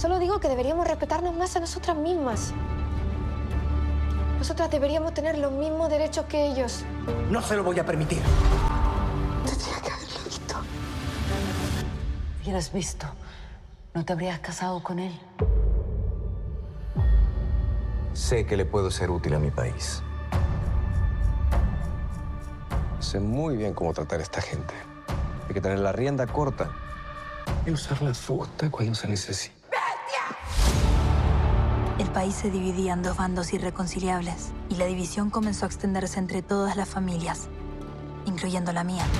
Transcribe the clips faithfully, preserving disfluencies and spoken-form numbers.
Solo digo que deberíamos respetarnos más a nosotras mismas. Nosotras deberíamos tener los mismos derechos que ellos. No se lo voy a permitir. Tendría que haberlo visto. Si hubieras visto, no te habrías casado con él. Sé que le puedo ser útil a mi país. Sé muy bien cómo tratar a esta gente. Hay que tener la rienda corta y usarla justa cuando se necesite. El país se dividía en dos bandos irreconciliables y la división comenzó a extenderse entre todas las familias, incluyendo la mía.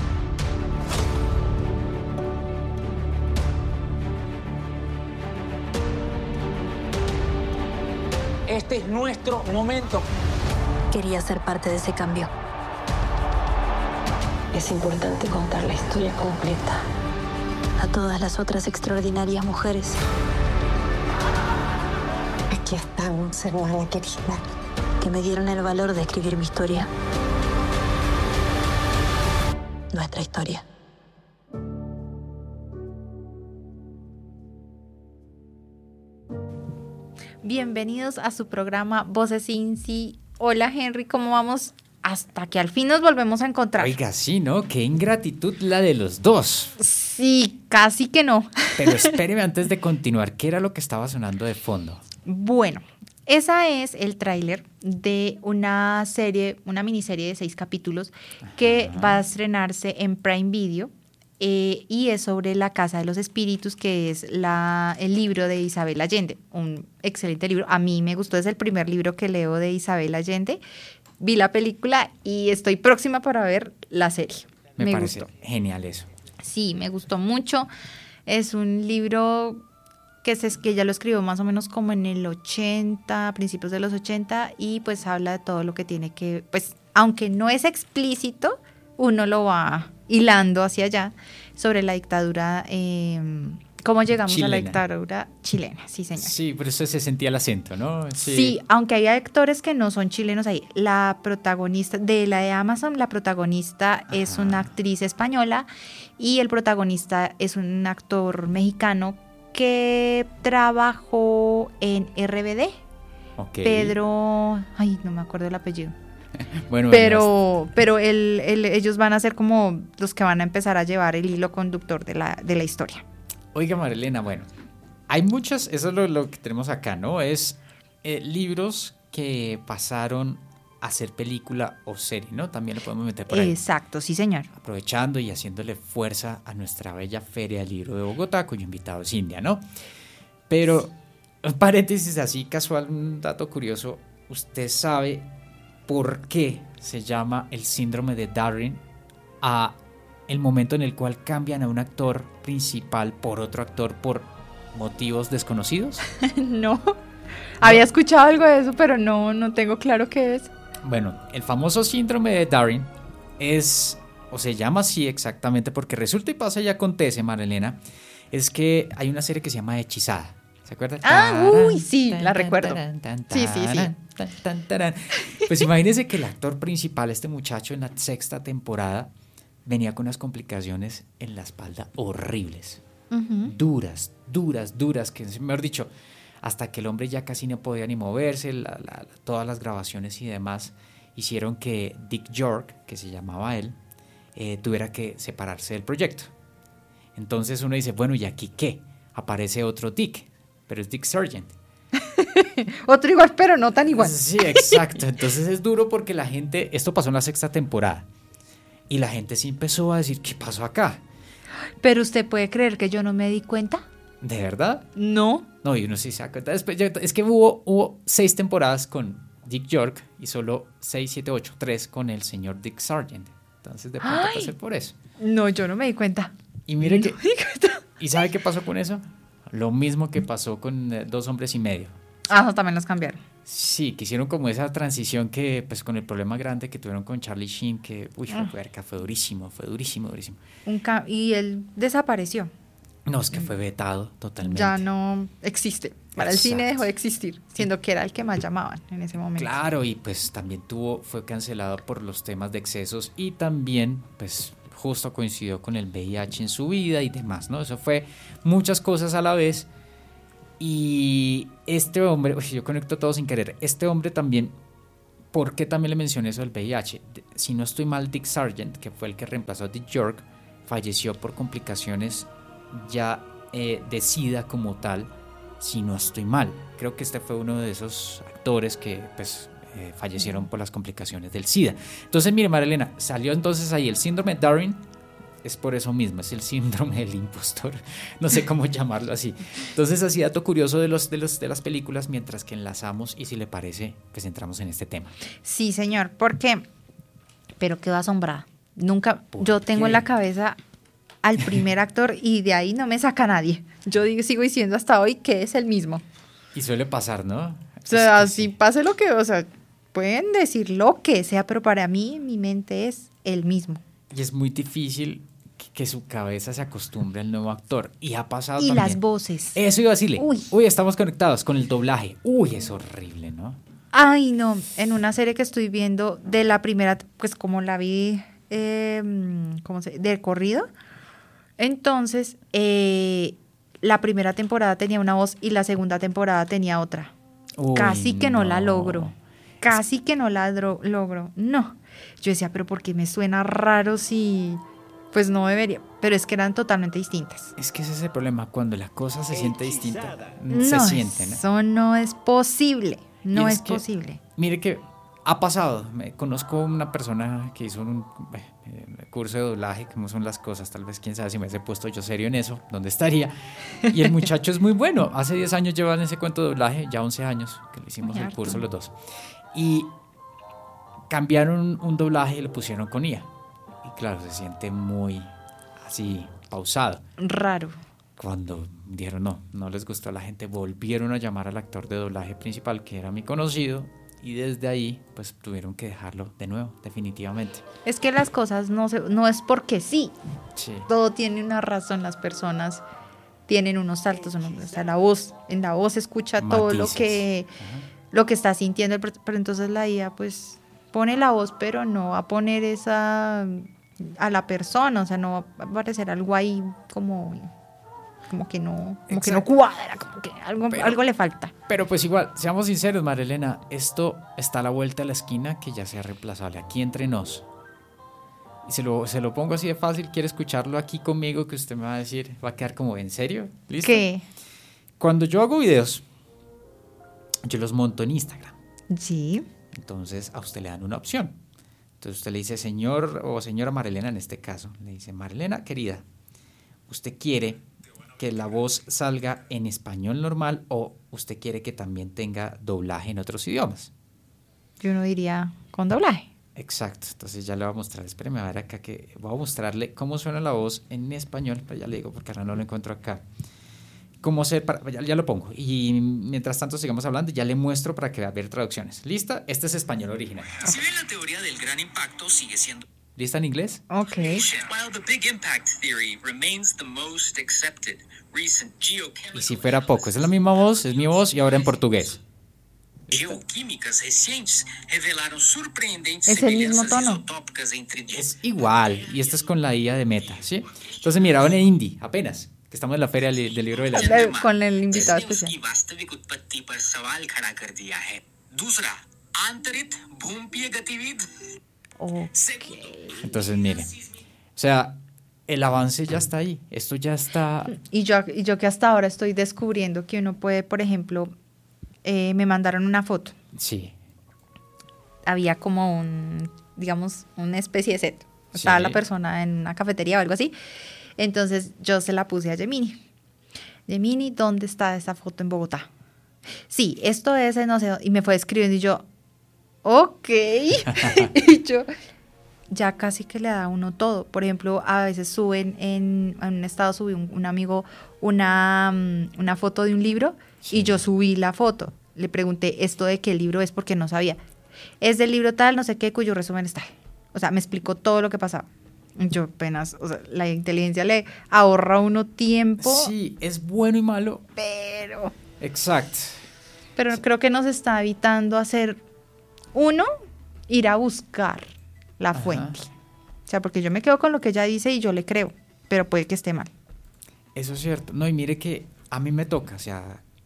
Este es nuestro momento. Quería ser parte de ese cambio. Es importante contar la historia completa. A todas las otras extraordinarias mujeres Aquí estamos, hermana querida. que me dieron el valor de escribir mi historia. Nuestra historia. Bienvenidos a su programa Voces Cincy. Hola Henry, ¿cómo vamos? Hasta que al fin nos volvemos a encontrar. Oiga, sí, ¿no? Qué ingratitud la de los dos. Sí, casi que no. Pero espéreme antes de continuar, ¿qué era lo que estaba sonando de fondo? Bueno, esa es el tráiler de una serie, una miniserie de seis capítulos que Ajá. va a estrenarse en Prime Video eh, y es sobre La Casa de los Espíritus, que es la, el libro de Isabel Allende, un excelente libro. A mí me gustó, es el primer libro que leo de Isabel Allende. Vi la película y estoy próxima para ver la serie. Me, me parece gustó. genial eso. Sí, me gustó mucho. Es un libro que, se, que ya lo escribió más o menos como en el ochenta, a principios de los ochenta, y pues habla de todo lo que tiene que, pues aunque no es explícito, uno lo va hilando hacia allá sobre la dictadura, eh, cómo llegamos Chilena. a la dictadura chilena, sí señor. Sí, por eso se sentía el acento, ¿no? Sí. aunque hay actores que no son chilenos ahí. La protagonista de la de Amazon, la protagonista Ajá. es una actriz española y el protagonista es un actor mexicano que trabajó en R B D. Okay. Pedro, ay, no me acuerdo el apellido. Bueno, pero pero él, él, ellos van a ser como los que van a empezar a llevar el hilo conductor de la, de la historia. Oiga, Marilena, bueno, hay muchas, eso es lo, lo que tenemos acá, ¿no? Es eh, libros que pasaron a ser película o serie, ¿no? También lo podemos meter por ahí. Exacto, sí, señor. Aprovechando y haciéndole fuerza a nuestra bella Feria del Libro de Bogotá, cuyo invitado es India, ¿no? Pero, un paréntesis así casual, un dato curioso, ¿usted sabe por qué se llama el síndrome de Darwin a el momento en el cual cambian a un actor principal por otro actor por motivos desconocidos? No, había escuchado algo de eso, pero no, no tengo claro qué es. Bueno, el famoso síndrome de Darwin es, o se llama así exactamente porque resulta y pasa y acontece, Marilena, es que hay una serie que se llama Hechizada. ¿Se acuerdan? Ah, uy, sí, la recuerdo. Sí, sí, sí. Pues imagínense que el actor principal, este muchacho en la sexta temporada, venía con unas complicaciones en la espalda horribles, uh-huh. duras, duras, duras, que mejor dicho, hasta que el hombre ya casi no podía ni moverse, la, la, todas las grabaciones y demás hicieron que Dick York, que se llamaba él, eh, tuviera que separarse del proyecto. Entonces uno dice, bueno, ¿y aquí qué? Aparece otro Dick, pero es Dick Sargent. Otro igual, pero no tan igual. Sí, exacto. Entonces es duro porque la gente, esto pasó en la sexta temporada, y la gente sí empezó a decir, ¿qué pasó acá? Pero usted puede creer que yo no me di cuenta. ¿De verdad? No. No, y uno sí se da cuenta. Después, es que hubo, hubo seis temporadas con Dick York y solo seis, siete, ocho, tres con el señor Dick Sargent. Entonces de pronto Ay, puede ser por eso. No, yo no me di cuenta. Y mire no que... me di cuenta. ¿Y sabe qué pasó con eso? Lo mismo que pasó con eh, Dos Hombres y Medio. Ah, también los cambiaron. Sí, que hicieron como esa transición que, pues con el problema grande que tuvieron con Charlie Sheen, que, uy, fue, uh. fue durísimo, fue durísimo, durísimo. Un ca- y él desapareció. No, es que fue vetado totalmente. Ya no existe. Para Exacto. El cine dejó de existir, siendo que era el que más llamaban en ese momento. Claro, y pues también tuvo, fue cancelado por los temas de excesos y también, pues, justo coincidió con el V I H en su vida y demás, ¿no? Eso fue muchas cosas a la vez. Y este hombre, uy, yo conecto todo sin querer, este hombre también, ¿por qué también le mencioné eso del V I H? Si no estoy mal, Dick Sargent, que fue el que reemplazó a Dick York, falleció por complicaciones ya eh, de SIDA como tal, si no estoy mal. Creo que este fue uno de esos actores que pues eh, fallecieron por las complicaciones del SIDA. Entonces, mire, Marilena, salió entonces ahí el síndrome de Darwin. Es por eso mismo, es el síndrome del impostor, no sé cómo llamarlo así. Entonces, así dato curioso de, los, de, los, de las películas, mientras que enlazamos y si le parece, pues entramos en este tema. Sí, señor, porque, pero quedo asombrada. Nunca, yo tengo en la cabeza al primer actor y de ahí no me saca nadie. Yo digo, sigo diciendo hasta hoy que es el mismo. Y suele pasar, ¿no? O sea, es así sí. Pase lo que, o sea, pueden decir lo que sea, pero para mí, mi mente es el mismo. Y es muy difícil que su cabeza se acostumbre al nuevo actor. Y ha pasado y también. Y las voces. Eso iba a decirle. Uy. Uy, estamos conectados con el doblaje. Uy, es horrible, ¿no? Ay, no. En una serie que estoy viendo de la primera, pues como la vi, eh, ¿cómo se? De corrido. Entonces, eh, la primera temporada tenía una voz y la segunda temporada tenía otra. Uy, Casi que no, no la logro. Casi que no la dro- logro. No. Yo decía, pero ¿por qué me suena raro si...? Pues no debería, pero es que eran totalmente distintas. Es que ese es el problema, cuando la cosa se siente distinta, no, se siente, ¿no? Eso no es posible, no es, es que, posible. Mire que ha pasado, me conozco una persona que hizo un eh, curso de doblaje, cómo son las cosas, tal vez quién sabe si me hubiese puesto yo serio en eso, ¿dónde estaría? Y el muchacho es muy bueno, hace diez años llevan ese cuento de doblaje, ya once años que le hicimos Muy el curso los dos. Y cambiaron un doblaje y lo pusieron con I A. Y claro, se siente muy así, pausado. Raro. Cuando dijeron no, no les gustó a la gente, volvieron a llamar al actor de doblaje principal, que era mi conocido, y desde ahí, pues tuvieron que dejarlo de nuevo, definitivamente. Es que las cosas no, se, no es porque sí. Sí. Todo tiene una razón, las personas tienen unos saltos, unos, o sea, la voz, en la voz se escucha Matices. todo lo que, lo que está sintiendo, pero entonces la I A, pues... pone la voz, pero no va a poner esa a la persona, o sea, no va a aparecer algo ahí como, como que no, como que no cuadra, como que algo, pero, algo le falta. Pero pues igual, seamos sinceros, Marilena, esto está a la vuelta de la esquina que ya sea reemplazable, aquí entre nos. Y se lo, se lo pongo así de fácil, quiere escucharlo aquí conmigo, que usted me va a decir, va a quedar como, ¿en serio? ¿Listo? ¿Qué? Cuando yo hago videos, yo los monto en Instagram. Sí. Entonces a usted le dan una opción. Entonces usted le dice, señor o señora Marilena, en este caso, le dice, Marilena, querida, ¿usted quiere que la voz salga en español normal o usted quiere que también tenga doblaje en otros idiomas? Yo no diría con doblaje. Exacto, entonces ya le voy a mostrar, espéreme a ver acá que voy a mostrarle cómo suena la voz en español, pero ya le digo porque ahora no lo encuentro acá. Cómo ser para, ya, ya lo pongo y mientras tanto sigamos hablando, ya le muestro para que vea ver traducciones. ¿Lista? Este es español original. Si bien la teoría del gran impacto sigue siendo ¿Lista en inglés? Ok. Y si fuera poco, es la misma voz, es mi voz y ahora en portugués. Geoquímicas recientes revelaron sorprendentes es el mismo tono. isotópicas entre es igual y esto es con la I A de Meta, ¿sí? Entonces mira, ahora en hindi, apenas que estamos en la feria del, del libro de la I A con el invitado especial. Okay. Entonces mire, o sea, el avance ya está ahí, esto ya está. Y yo, y yo que hasta ahora estoy descubriendo que uno puede, por ejemplo, eh, me mandaron una foto. Sí. Había como un, digamos, una especie de set. Estaba sí. la persona en una cafetería o algo así. Entonces yo se la puse a Gemini. Gemini, ¿dónde está esa foto en Bogotá? Sí, esto es, no sé, y me fue escribiendo y yo, ok. Y yo, ya casi que le da a uno todo. Por ejemplo, a veces suben en, en un estado, subí un, un amigo una, una foto de un libro sí. y yo subí la foto. Le pregunté esto de qué libro es porque no sabía. Es del libro tal, no sé qué, cuyo resumen es tal. O sea, me explicó todo lo que pasaba. Yo apenas, o sea, la inteligencia le ahorra a uno tiempo. Sí, es bueno y malo. Pero. Exacto. Pero creo que nos está evitando hacer, uno, ir a buscar la Ajá. fuente. O sea, porque yo me quedo con lo que ella dice y yo le creo, pero puede que esté mal. Eso es cierto. No, y mire que a mí me toca, o sea,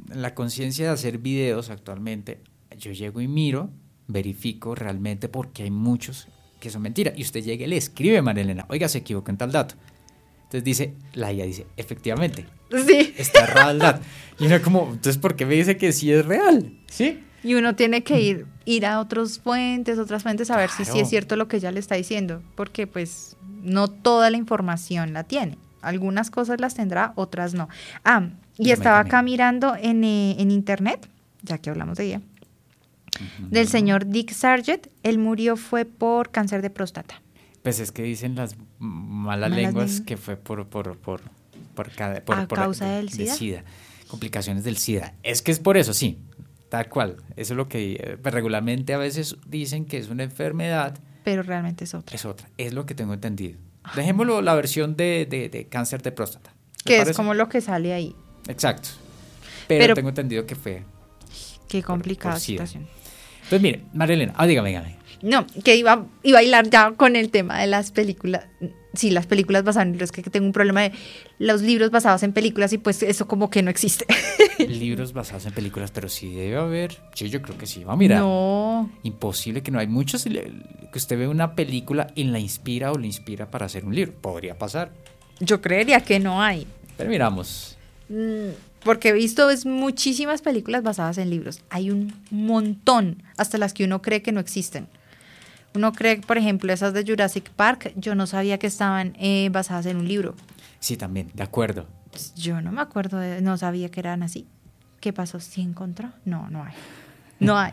la conciencia de hacer videos actualmente, yo llego y miro, verifico realmente porque hay muchos que son mentiras. Y usted llega y le escribe, María Elena, oiga, se equivocó en tal dato. Entonces dice, la I A dice, efectivamente, Sí. está errado el dato. Y uno como, entonces, ¿por qué me dice que sí es real? ¿Sí? Y uno tiene que ir, ir a otras fuentes, otras fuentes a ver si Claro. sí es cierto lo que ella le está diciendo, porque pues no toda la información la tiene. Algunas cosas las tendrá, otras no. Ah, y Dígame, estaba dígame. acá mirando en, eh, en internet, ya que hablamos de ella, del señor Dick Sargent. Él murió fue por cáncer de próstata. Pues es que dicen las malas, Malas lenguas lenguas. que fue por por por por, cada- por- ¿A por- causa de- del de SIDA? complicaciones del SIDA. Es que es por eso, sí, tal cual. Eso es lo que eh, pues, regularmente a veces dicen que es una enfermedad, Pero realmente es otra. es otra. Es lo que tengo entendido. Dejémoslo la versión de, de- de cáncer de próstata. ¿Le Que es parece? como lo que sale ahí. Exacto. Pero, Pero- tengo entendido que fue. Qué complicada por SIDA. situación. Entonces, mire, Marilena, ah, dígame, dígame. No, que iba, iba a hilar ya con el tema de las películas. Sí, las películas basadas en libros, que, que tengo un problema de los libros basados en películas y pues eso como que no existe. Libros basados en películas, pero sí debe haber. Sí, yo creo que sí. Va a mirar. No, Imposible que no hay muchos que usted ve una película y la inspira o le inspira para hacer un libro. Podría pasar. yo creería que no hay. Pero miramos. Mm, Porque he visto es muchísimas películas basadas en libros. Hay un montón, hasta las que uno cree que no existen. Uno cree, por ejemplo, esas de Jurassic Park, yo no sabía que estaban eh, basadas en un libro. Sí, también, de acuerdo. Yo no me acuerdo, de- no sabía que eran así. ¿Qué pasó? ¿Sí encontró? No, no hay. No hay.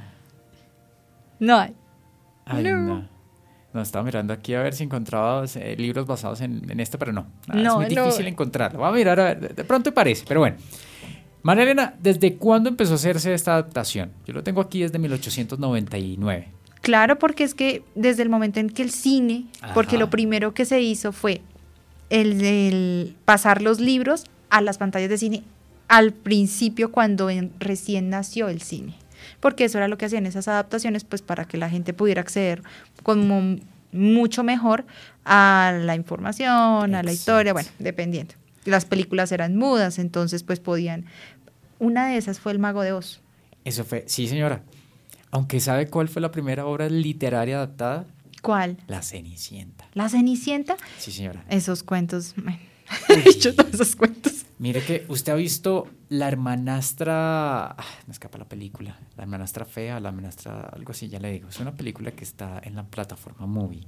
No hay. Ay, No. no. No, estaba mirando aquí a ver si encontraba eh, libros basados en, en este, pero no. Nada, No, es muy no. difícil encontrarlo. Voy a mirar, a ver, de, de pronto parece, pero bueno. María Elena, ¿desde cuándo empezó a hacerse esta adaptación? Yo lo tengo aquí desde mil ochocientos noventa y nueve. Claro, porque es que desde el momento en que el cine, porque Ajá. lo primero que se hizo fue el, el pasar los libros a las pantallas de cine al principio cuando en- recién nació el cine, porque eso era lo que hacían esas adaptaciones, pues para que la gente pudiera acceder como mucho mejor a la información, a la historia, bueno, dependiendo. Las películas eran mudas, entonces pues podían. Una de esas fue El Mago de Oz. Eso fue, sí señora. Aunque ¿sabe cuál fue la primera obra literaria adaptada? ¿Cuál? La Cenicienta. La Cenicienta. Sí señora. Esos cuentos, bueno, he hecho todos esos cuentos. Mire que usted ha visto La hermanastra, ah, me escapa la película, La hermanastra fea, La hermanastra, algo así, ya le digo. Es una película que está en la plataforma Movie.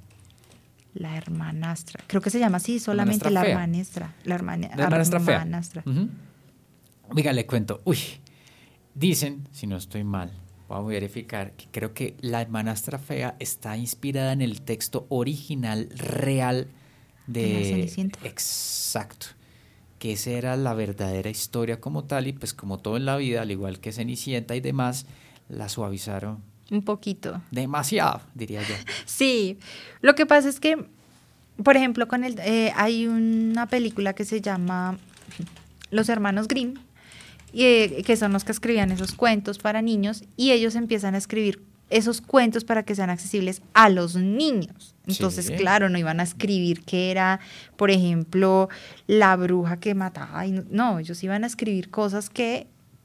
La hermanastra. Creo que se llama así, solamente Hermanastra la fea. hermanastra. La, hermana, La hermanastra fea. hermanastra. Ujú. Oiga, le cuento. Uy, dicen, si no estoy mal, vamos a verificar, que creo que La hermanastra fea está inspirada en el texto original real de... ¿De la Cenicienta? Exacto. Que esa era la verdadera historia como tal y pues como todo en la vida, al igual que Cenicienta y demás, la suavizaron Un poquito. demasiado, diría yo. Sí, lo que pasa es que, por ejemplo, con el eh, hay una película que se llama Los Hermanos Grimm, y, eh, que son los que escribían esos cuentos para niños, y ellos empiezan a escribir esos cuentos para que sean accesibles a los niños. Entonces, Sí. claro, no iban a escribir que era, por ejemplo, la bruja que mataba. y no, no, ellos iban a escribir cosas que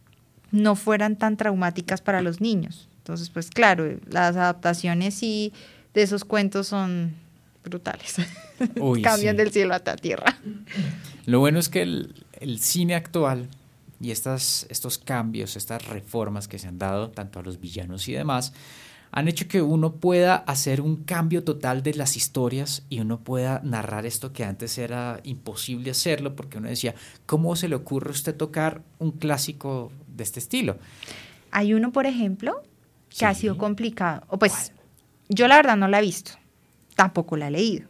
no fueran tan traumáticas para los niños. Entonces, pues claro, las adaptaciones sí de esos cuentos son brutales. Uy, Cambian sí. del cielo hasta la tierra. Lo bueno es que el, el cine actual y estas, estos cambios, estas reformas que se han dado tanto a los villanos y demás, han hecho que uno pueda hacer un cambio total de las historias y uno pueda narrar esto que antes era imposible hacerlo porque uno decía, ¿cómo se le ocurre a usted tocar un clásico de este estilo? Hay uno, por ejemplo, que Sí. ha sido complicado. O pues, yo la verdad no la he visto, tampoco la he leído.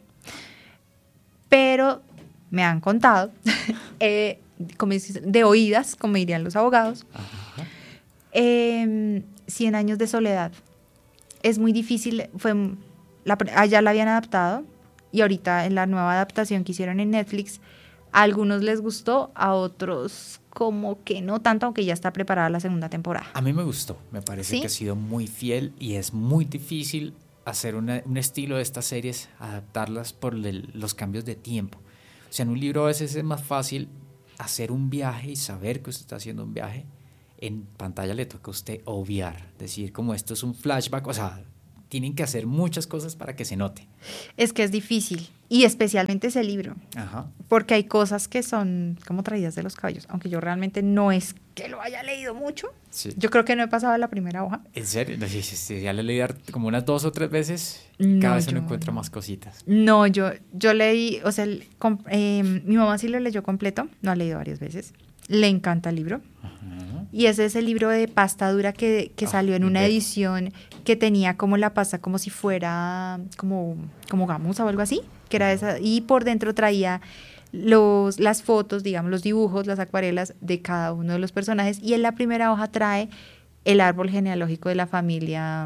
Pero me han contado, eh, como dices, de oídas, como dirían los abogados, Ajá. eh, Cien años de soledad. Es muy difícil, fue la, allá la habían adaptado y ahorita en la nueva adaptación que hicieron en Netflix, a algunos les gustó, a otros como que no tanto, aunque ya está preparada la segunda temporada. A mí me gustó, me parece ¿Sí? que ha sido muy fiel y es muy difícil hacer una- un estilo de estas series, adaptarlas por el- los cambios de tiempo. O sea, en un libro a veces es más fácil hacer un viaje y saber que usted está haciendo un viaje. en pantalla le toca a usted obviar, decir como esto es un flashback, o sea, tienen que hacer muchas cosas para que se note. Es que es difícil, y especialmente ese libro, Ajá. porque hay cosas que son como traídas de los cabellos, aunque yo realmente no es que lo haya leído mucho. Sí. Yo creo que no he pasado la primera hoja. ¿En serio? No, sí, sí, sí, ya le leí como unas dos o tres veces, No, cada vez uno yo encuentra no. más cositas. No, yo, yo leí, o sea, el- com- eh, mi mamá sí lo leyó completo, lo ha leído varias veces, le encanta el libro. Ajá. Y ese es el libro de pasta dura que, que Ah, salió en muy una bello. edición que tenía como la pasta como si fuera como, como gamuza o algo así, que era esa, y por dentro traía los, las fotos, digamos, los dibujos, las acuarelas de cada uno de los personajes, y en la primera hoja trae el árbol genealógico de la familia.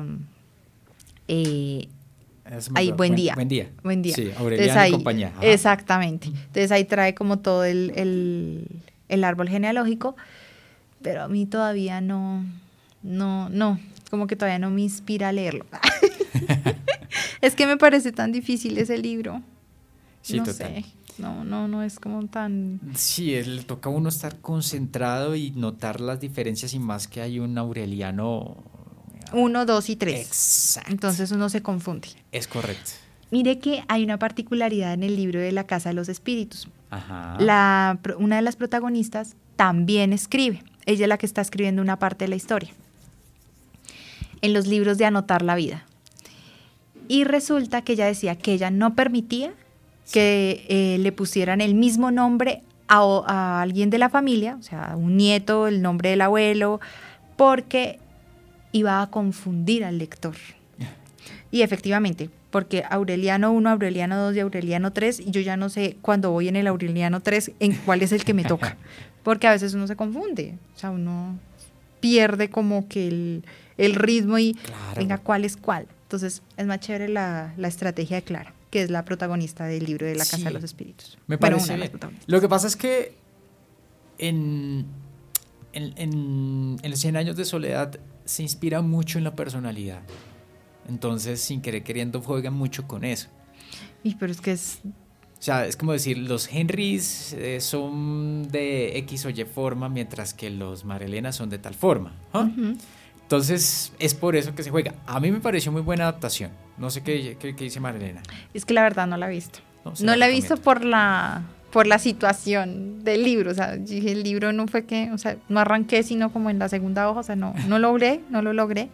eh, Eso me Ahí, acuerdo. buen día. Buen día. Buen día. Sí, Entonces Aureliano ahí- y compañía. Ajá. Exactamente. Entonces ahí trae como todo el, el, el árbol genealógico, pero a mí todavía no, no, no, como que todavía no me inspira a leerlo. Es que me parece tan difícil ese libro. Sí, no total. sé, no, no, no es como tan... Sí, es- le toca a uno estar concentrado y notar las diferencias y más que hay un Aureliano. Uno, dos y tres. Exacto. Entonces uno se confunde. Es correcto. Mire que hay una particularidad en el libro de La Casa de los Espíritus. Ajá. La, pro- una de las protagonistas también escribe. Ella es la que está escribiendo una parte de la historia. En los libros de Anotar la Vida. Y resulta que ella decía que ella no permitía que eh, le pusieran el mismo nombre a, o- a alguien de la familia, o sea, un nieto, el nombre del abuelo, porque iba a confundir al lector. Y efectivamente, porque Aureliano uno, Aureliano dos y Aureliano tres, y yo ya no sé cuando voy en el Aureliano tres en cuál es el que me toca, porque a veces uno se confunde, o sea, uno pierde como que el, el ritmo y Claro. venga, ¿cuál es cuál? Entonces es más chévere la, la estrategia de Clara, que es la protagonista del libro de La Casa Sí. de los Espíritus. Me Bueno, parece una de las bien. protagonistas. Lo que pasa es que en, en, en, en los cien años de soledad se inspira mucho en la personalidad. Entonces, sin querer queriendo, juegan mucho con eso. Y pero es que es... O sea, es como decir, los Henrys eh, son de X o Y forma, mientras que los Marelenas son de tal forma. ¿Ah? Ujú. Entonces, es por eso que se juega. A mí me pareció muy buena adaptación. No sé qué, qué, qué dice Marelena. Es que la verdad no la he visto. No, se No la la he visto recomiendo. por la por la situación del libro, o sea, yo dije, el libro no fue que, o sea, no arranqué sino como en la segunda hoja, o sea, no no logré, no lo logré.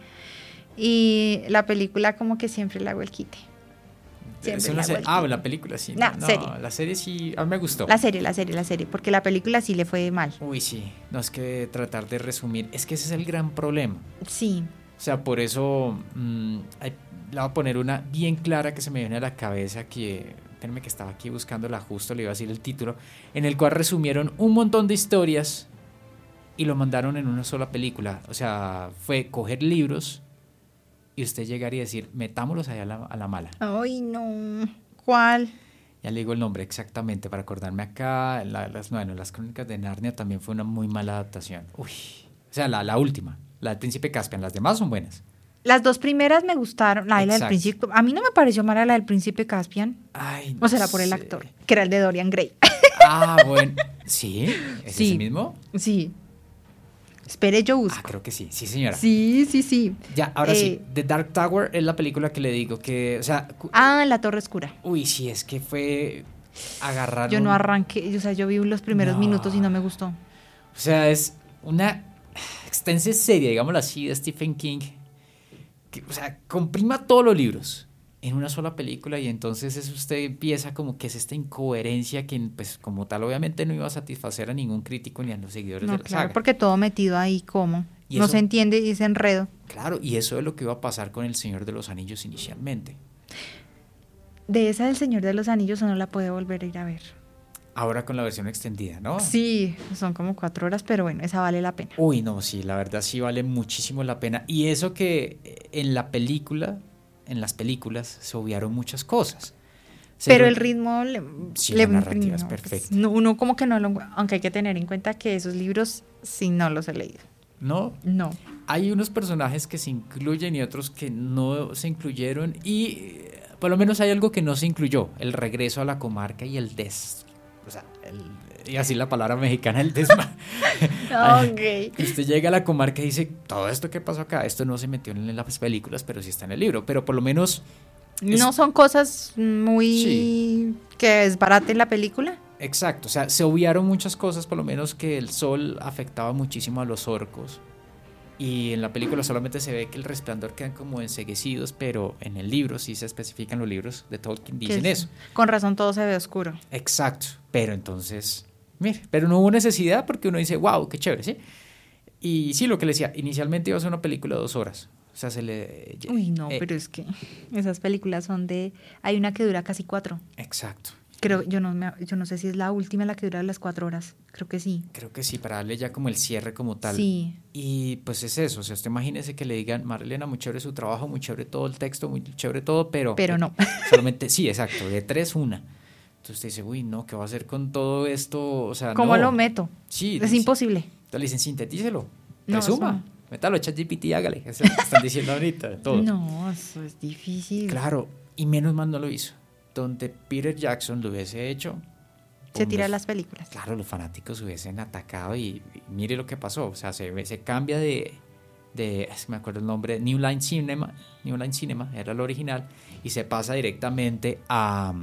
Y la película como que siempre le hago el quite. Siempre Es le una hago serie- el ah, quite. la película sí. No, no, serie. La serie sí, a mí me gustó. La serie, la serie, la serie, porque la película sí le fue mal. Uy, sí. No es que tratar de resumir. Es que ese es el gran problema. Sí. O sea, por eso mm, hay- le voy a poner una bien clara que se me viene a la cabeza que, espérenme que estaba aquí buscándola justo, le iba a decir el título, en el cual resumieron un montón de historias y lo mandaron en una sola película. O sea, fue coger libros y usted llegar y decir, metámoslos allá a la, a la mala. Ay, no. ¿Cuál? Ya le digo el nombre exactamente para acordarme acá. La- las, bueno, las Crónicas de Narnia también fue una muy mala adaptación. Uy, o sea, la, la última, la del Príncipe Caspian. Las demás son buenas. Las dos primeras me gustaron, la, de la del Exacto. príncipe, a mí no me pareció mala la del príncipe Caspian, Ay, o será por el sé. actor, que era el de Dorian Gray. Ah, bueno. ¿Sí? ¿Es Sí. ese mismo? Sí. Espere, yo busco. Ah, creo que sí. Sí, señora. Sí, sí, sí. Ya, ahora Eh, sí. The Dark Tower es la película que le digo que, o sea, cu- Ah, La Torre Oscura. uy, sí, es que fue agarrar Yo no un- arranqué, o sea, yo vi los primeros No. minutos y no me gustó. O sea, es una extensa serie, digámoslo así, de Stephen King. Que, o sea, comprima todos los libros en una sola película y entonces eso usted empieza como que es esta incoherencia que, pues, como tal, obviamente no iba a satisfacer a ningún crítico ni a los seguidores No, de la claro, saga. porque todo metido ahí como. Y No eso- se entiende y es enredo. Claro, y eso es lo que iba a pasar con El Señor de los Anillos inicialmente. De esa del Señor de los Anillos no la puede volver a ir a ver. Ahora con la versión extendida, ¿no? Sí, son como cuatro horas, pero bueno, esa vale la pena. Uy, no, sí, la verdad sí vale muchísimo la pena. Y eso que eh, en la película, en las películas, se obviaron muchas cosas. Se Pero lo- el ritmo le, Sí, le- la narrativa es no, pues, perfecta. no, uno como que no lo, aunque hay que tener en cuenta que esos libros sí no los he leído. ¿No? No. Hay unos personajes que se incluyen y otros que no se incluyeron y eh, por lo menos hay algo que no se incluyó, el regreso a la comarca y el des... O sea, el, y así la palabra mexicana, el desma... Ok. Usted llega a la comarca y dice, todo esto que pasó acá, esto no se metió en las películas, pero sí está en el libro. Pero por lo menos... es- No son cosas muy... Sí. que desbaraten la película. Exacto, o sea, se obviaron muchas cosas, por lo menos que el sol afectaba muchísimo a los orcos. Y en la película solamente se ve que el resplandor quedan como enceguecidos, pero en el libro sí se especifican los libros de Tolkien, Que dicen es- eso. Con razón todo se ve oscuro. Exacto, pero entonces, mire, pero no hubo necesidad porque uno dice, wow, qué chévere, ¿sí? Y sí, lo que le decía, inicialmente iba a ser una película de dos horas. O sea, se le... Uy, no, eh, pero es que esas películas son de... Hay una que dura casi cuatro. Exacto. Creo, yo no, me, yo no sé si es la última la que dura las cuatro horas. Creo que sí. Creo que sí, para darle ya como el cierre como tal. Sí. Y pues es eso, o sea, usted imagínese que le digan, Marlena, muy chévere su trabajo, muy chévere todo el texto, muy chévere todo, pero... Pero no. Solamente, sí, exacto, de tres, una. Entonces usted dice, uy, no, ¿qué va a hacer con todo esto? O sea, ¿Cómo no. lo meto? Sí. Es dice- imposible. Entonces le dicen, sintetícelo, No, resuma, eso- métalo a ChatGPT y hágale. Eso es lo que están diciendo ahorita, todo. No, eso es difícil. Claro, y menos mal no lo hizo. Donde Peter Jackson lo hubiese hecho... Se pum, tira los- las películas. Claro, los fanáticos hubiesen atacado y, y mire lo que pasó. O sea, se, ve- se cambia de, de, es que me acuerdo el nombre, New Line Cinema, New Line Cinema, era el original, y se pasa directamente a,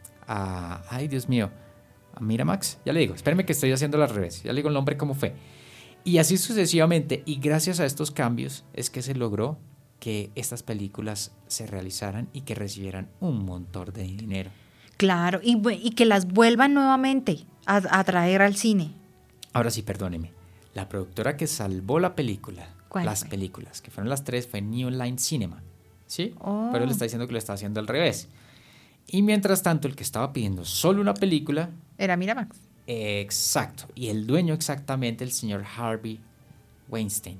a ay Dios mío, a Miramax, ya le digo, espérame que estoy haciendo al revés, ya le digo el nombre cómo fue. Y así sucesivamente, y gracias a estos cambios es que se logró que estas películas se realizaran y que recibieran un montón de dinero. Claro, y, bu- y que las vuelvan nuevamente a, a traer al cine. Ahora sí, perdóneme. La productora que salvó la película, ¿Cuál las fue? películas, que fueron las tres, fue New Line Cinema. ¿Sí? Oh. Pero le está diciendo que lo está haciendo al revés. Y mientras tanto, el que estaba pidiendo solo una película, Era Miramax. eh, exacto. Y el dueño exactamente, el señor Harvey Weinstein.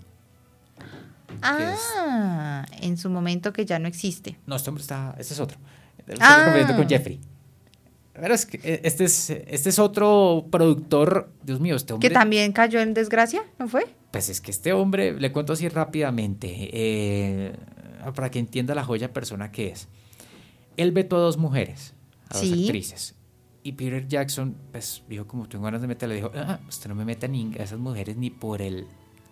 Ah, en su momento que ya no existe. No, este hombre está, este es otro. Lo estoy Ah. confundiendo con Jeffrey. Pero es que eh, este es, este es otro productor, Dios mío, este hombre... Que también cayó en desgracia, ¿no fue? Pues es que este hombre, le cuento así rápidamente, eh, para que entienda la joya persona que es. Él vetó a dos mujeres, a dos Sí. actrices. Y Peter Jackson, pues, dijo, como tengo ganas de meterle, dijo, ah, usted no me meta ni a esas mujeres ni por el...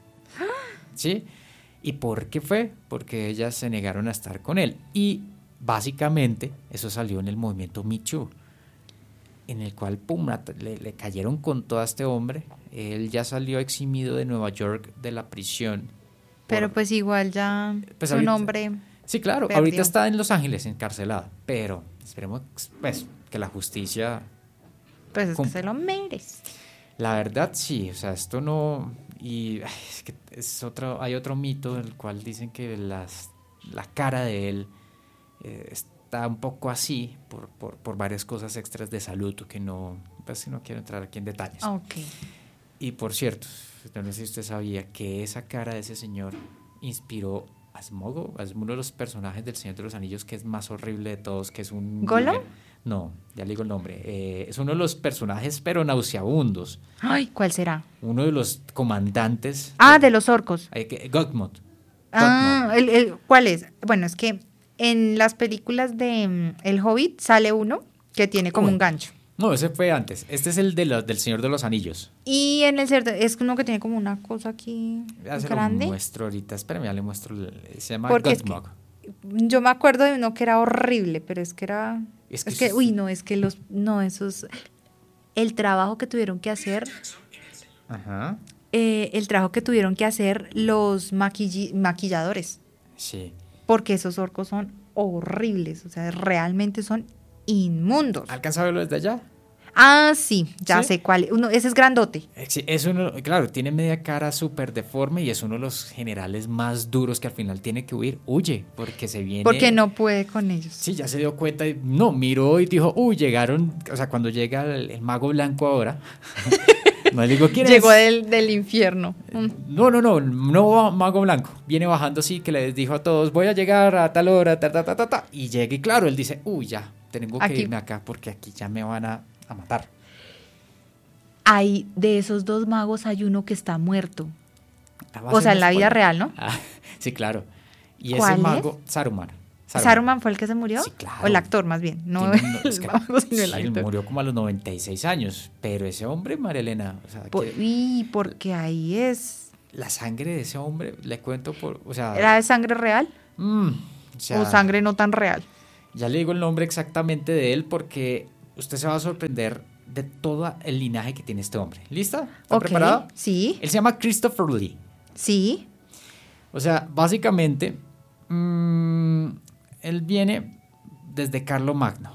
¿Sí? ¿Y por qué fue? Porque ellas se negaron a estar con él. Y básicamente eso salió en el movimiento Me Too, en el cual, pum, le, le cayeron con todo a este hombre. Él ya salió eximido de Nueva York de la prisión. Pero por- pues igual ya Pues su ahorita- nombre... Sí, claro, perdió. ahorita está en Los Ángeles encarcelado, pero esperemos pues, que la justicia... Pues es cum- que se lo merece. La verdad, sí, o sea, esto no... Y ay, es que es otro, hay otro mito en el cual dicen que las, la cara de él eh, está un poco así por, por, por varias cosas extras de salud que no, pues no quiero entrar aquí en detalles. Ok. Y por cierto, no sé si usted sabía que esa cara de ese señor inspiró a Smogo, es uno de los personajes del Señor de los Anillos que es más horrible de todos, que es un... ¿Gollum? No, ya le digo el nombre. Eh, es uno de los personajes, pero nauseabundos. Ay, ¿cuál será? Uno de los comandantes. Ah, de los orcos. Eh, que- Gothmog. Ah, el, el- ¿cuál es? Bueno, es que en las películas de mm, El Hobbit sale uno que tiene como Uy. un gancho. No, ese fue antes. Este es el de la- del Señor de los Anillos. Y en el cerdo es uno que tiene como una cosa aquí Ya se lo grande. muestro ahorita. Espérame, ya le muestro. el- Se llama Porque es que- Gothmog. Yo me acuerdo de uno que era horrible, pero es que era... Es Es que que, eso es- uy, no, es que los... No, esos... El trabajo que tuvieron que hacer... Ajá. eh, el trabajo que tuvieron que hacer los maquilli- maquilladores. Sí. Porque esos orcos son horribles. O sea, realmente son inmundos. ¿Alcanza a verlo desde allá? Ah, sí, ya ¿Sí? sé cuál. Uno, ese es grandote. Eh, sí, es uno, claro, tiene media cara súper deforme y es uno de los generales más duros que al final tiene que huir. Huye, porque se viene... Porque no puede con ellos. Sí, ya se dio cuenta y no, miró y dijo, uy, llegaron, o sea, cuando llega el, el mago blanco ahora, no le digo quién Llegó es. del, del infierno. Mm. No, no, no, no mago blanco, viene bajando así, que les dijo a todos, voy a llegar a tal hora, ta, ta, ta, ta, ta, y llega y claro, él dice, uy, ya, tengo que Aquí. irme acá porque aquí ya me van a, a matar. Hay, de esos dos magos hay uno que está muerto. Ah, va a O ser sea, en un la vida spoiler. real, ¿no? Ah, sí, claro. Y ¿Cuál ese es? mago, Saruman. Saruman. ¿Saruman fue el que se murió? Sí, claro. O el actor, más bien. No, Tiene un- el es que- mago, sino el sí, él actor. murió como a los noventa y seis años. Pero ese hombre, María Elena, o sea, Po- que y porque ahí es... la sangre de ese hombre, le cuento por. O sea. ¿Era de sangre real? mm, o sea, ¿O sangre no tan real? Ya le digo el nombre exactamente de él porque usted se va a sorprender de todo el linaje que tiene este hombre. ¿Lista? ¿Está Ok, preparada? sí, Él se llama Christopher Lee. sí. O sea, básicamente, mmm, él viene desde Carlomagno.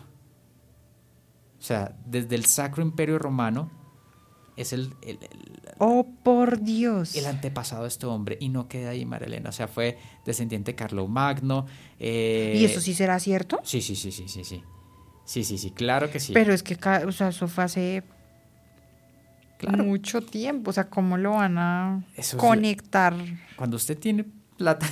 O sea, desde el Sacro Imperio Romano. Es el, el, el, Oh, por Dios. el antepasado de este hombre. Y no queda ahí, María Elena. O sea, fue descendiente de Carlomagno. Eh, ¿Y eso sí será cierto? Sí, sí, sí, sí, sí, sí. Sí, sí, sí, claro que sí. Pero es que, ca- o sea, eso fue hace Claro. mucho tiempo. O sea, ¿cómo lo van a Eso es- conectar? Cuando usted tiene plata,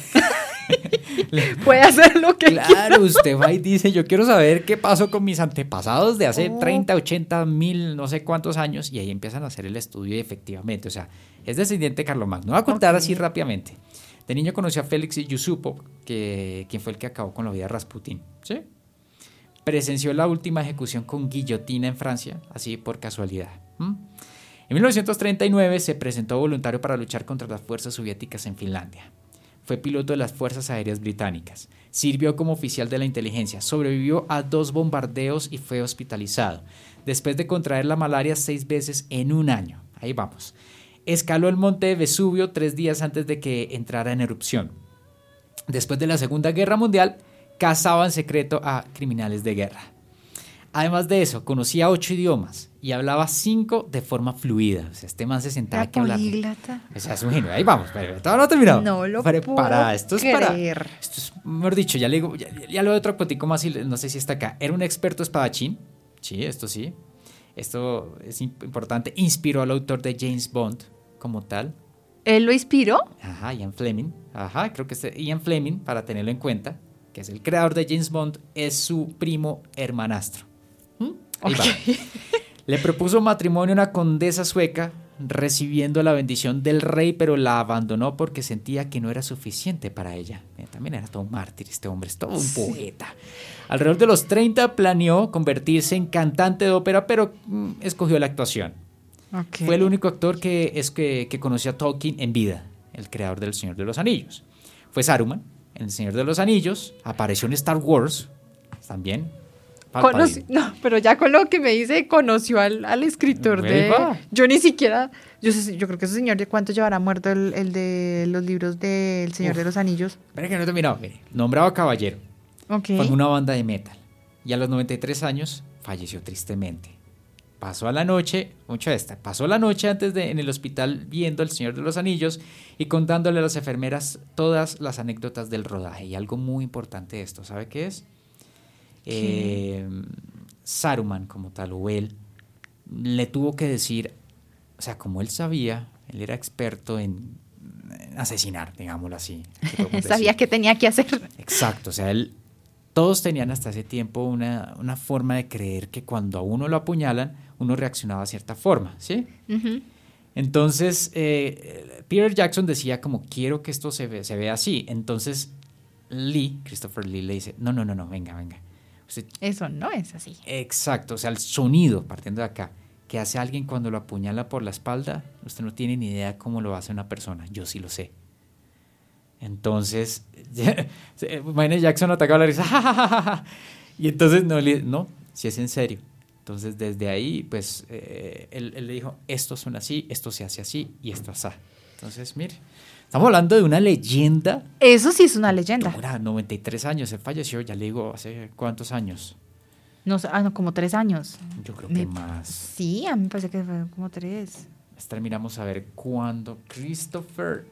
Puede hacer lo que claro, usted va y dice, yo quiero saber qué pasó con mis antepasados de hace Oh. treinta, ochenta, mil, no sé cuántos años, y ahí empiezan a hacer el estudio y efectivamente, o sea, es descendiente de Carlomagno. Voy a contar Ok. así rápidamente. De niño conoció a Félix Yusupov, que, quien fue el que acabó con la vida de Rasputín, ¿sí? Presenció la última ejecución con guillotina en Francia, así por casualidad. ¿m? En mil novecientos treinta y nueve se presentó voluntario para luchar contra las fuerzas soviéticas en Finlandia. Fue piloto de las Fuerzas Aéreas Británicas. Sirvió como oficial de la inteligencia. Sobrevivió a dos bombardeos y fue hospitalizado. Después de contraer la malaria seis veces en un año. Ahí vamos. Escaló el monte Vesubio tres días antes de que entrara en erupción. Después de la Segunda Guerra Mundial, cazaba en secreto a criminales de guerra. Además de eso, conocía ocho idiomas y hablaba cinco de forma fluida. O sea, este man se sentaba Era aquí a hablar. políglota. O sea, es un genio. Ahí vamos, pero todavía no ha terminado. No lo Preparada. puedo Esto es para. creer. Esto es, mejor dicho, ya le digo, ya, ya lo de otro cuentico más y no sé si está acá. Era un experto espadachín. Sí, esto sí. Esto es imp- importante. Inspiró al autor de James Bond como tal. ¿Él lo inspiró? Ajá, Ian Fleming. Ajá, creo que este Ian Fleming, para tenerlo en cuenta, que es el creador de James Bond, es su primo hermanastro. ¿Mm? Ahí va. Le propuso matrimonio a una condesa sueca, recibiendo la bendición del rey, pero la abandonó porque sentía que no era suficiente para ella. Eh, también era todo un mártir este hombre, es todo un poeta. Alrededor de los treinta planeó convertirse en cantante de ópera, pero mm, escogió la actuación. Ok. Fue el único actor que, es que, que conoció a Tolkien en vida, el creador del Señor de los Anillos. Fue Saruman, en el Señor de los Anillos, apareció en Star Wars, también. Conocí- no, pero ya con lo que me dice, conoció al, al escritor Ahí de... va. Yo ni siquiera... Yo, sé- yo creo que ese señor, ¿de cuánto llevará muerto el, el de los libros del Señor Uf. de los Anillos? Espera que no he terminado. Mire, nombrado caballero, Ok. formó una banda de metal y a los noventa y tres años falleció tristemente. Pasó a la noche, mucho esta, pasó la noche antes de en el hospital viendo El Señor de los Anillos y contándole a las enfermeras todas las anécdotas del rodaje. Y algo muy importante de esto, ¿sabe qué es? Eh, Saruman como tal, o él, le tuvo que decir, o sea, como él sabía, él era experto en, en asesinar, digámoslo así. si podemos Sabía decir. qué tenía que hacer. Exacto, o sea, él, todos tenían hasta ese tiempo una, una forma de creer que cuando a uno lo apuñalan, uno reaccionaba de cierta forma, ¿sí? Ujú. Entonces, eh, Peter Jackson decía como, quiero que esto se, ve, se vea así. Entonces, Lee, Christopher Lee, le dice, no, no, no, no, venga, venga. Usted, Eso no es así. exacto, o sea, el sonido, partiendo de acá, que hace alguien cuando lo apuñala por la espalda, usted no tiene ni idea cómo lo hace una persona, yo sí lo sé. Entonces, Michael Jackson atacaba la risa, ¡ja, ja, ja, ja, ja! Y entonces, no, le- no, si es en serio. Entonces, desde ahí, pues, eh, él, él le dijo, esto suena así, esto se hace así y esto así. Entonces, mire, estamos hablando de una leyenda. Eso sí es una leyenda. Ahora, noventa y tres años, él falleció, ya le digo, ¿hace cuántos años? No sé, ah, no, como tres años. Yo creo Me- que más. Sí, a mí me parece que fue como tres. Terminamos a ver cuándo. Christopher.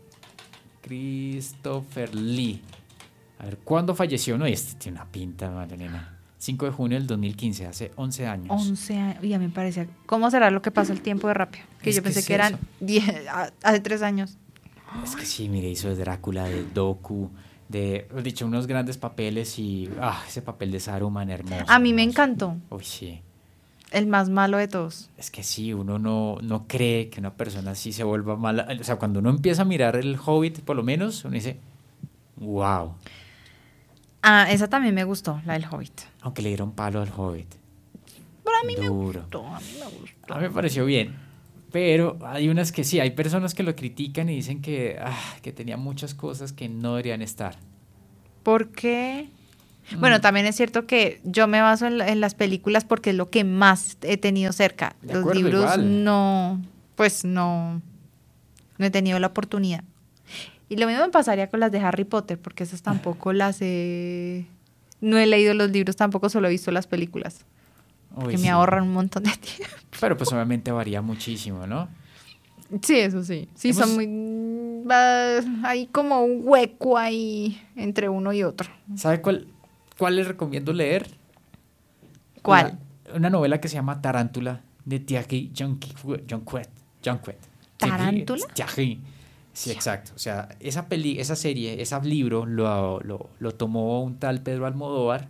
Christopher Lee. A ver, ¿cuándo falleció? No, y este tiene una pinta, Magdalena. cinco de junio del dos mil quince, hace once años. once años. Y a mí me parecía. ¿Cómo será lo que pasa el tiempo de rápido? Que Es yo que pensé es que eran eso. diez, a- hace tres años. Es que sí, mire, hizo de Drácula, de Doku, de, he dicho, unos grandes papeles y, ah, ese papel de Saruman hermoso. A mí me hermoso. encantó. Uy, sí. El más malo de todos. Es que sí, uno no, no cree que una persona así se vuelva mala. O sea, cuando uno empieza a mirar el Hobbit, por lo menos, uno dice, wow. Ah, esa también me gustó, la del Hobbit. Aunque le dieron palo al Hobbit. Pero a mí Duro. me gustó, a mí me gustó. A mí me pareció bien. Pero hay unas que sí, hay personas que lo critican y dicen que, ah, que tenía muchas cosas que no deberían estar. ¿Por qué? Mm. Bueno, también es cierto que yo me baso en, en las películas porque es lo que más he tenido cerca. De Los acuerdo, libros igual. no, pues no, no he tenido la oportunidad. Y lo mismo me pasaría con las de Harry Potter, porque esas tampoco las he... No he leído los libros, tampoco solo he visto las películas. Uy, que me sí. ahorran un montón de tiempo. Pero pues obviamente varía muchísimo, ¿no? Sí, eso sí. Sí, Hemos- son muy... va- hay como un hueco ahí entre uno y otro. ¿Sabe cuál, cuál les recomiendo leer? ¿Cuál? Una, una novela que se llama Tarántula de Thierry Jonquet. ¿Tarántula? Thierry. Sí, exacto. O sea, esa peli, esa serie, ese libro lo, lo, lo tomó un tal Pedro Almodóvar,